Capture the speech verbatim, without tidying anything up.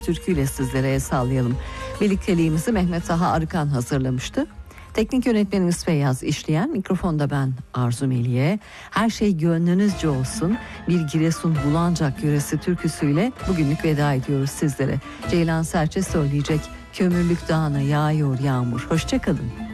türküyle sizlere el sallayalım. Birlikteliğimizi Mehmet Taha Arıkan hazırlamıştı. Teknik yönetmenimiz Feyyaz İşleyen, mikrofonda ben Arzu Meliye. Her şey gönlünüzce olsun. Bir Giresun Bulancak yöresi türküsüyle bugünlük veda ediyoruz sizlere. Ceylan Serçe söyleyecek. Kömürlük Dağı'na yağıyor yağmur. Hoşça kalın.